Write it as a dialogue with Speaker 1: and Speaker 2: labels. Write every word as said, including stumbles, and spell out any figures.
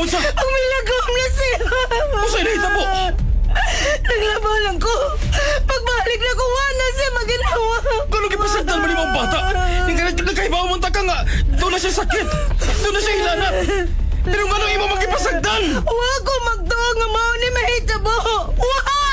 Speaker 1: Unsa?
Speaker 2: Ang milagom na siya.
Speaker 1: Unsa inahita mo?
Speaker 2: Naglaban lang ko. Pagbalik na ko, wala siya maginawa.
Speaker 1: Kano gipasagdan man imong bata? Ning kanang nagkaibaw mo ta ka nga. Doon na siya sakit. Doon na siya hinanap. Pero ngano imo magipasagdan?
Speaker 2: Wa ko magtuo nga mao ni mahitabo. Wa!